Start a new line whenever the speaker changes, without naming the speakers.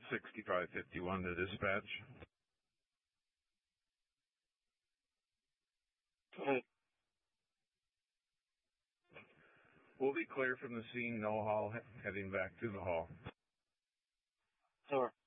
6551 to dispatch. We'll be clear from the scene, no hall, heading back to the hall.
Over.